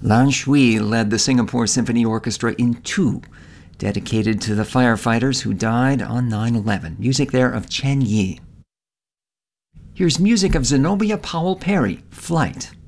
Lan Shui led the Singapore Symphony Orchestra in two, dedicated to the firefighters who died on 9/11. Music there of Chen Yi. Here's music of Zenobia Powell Perry, Flight.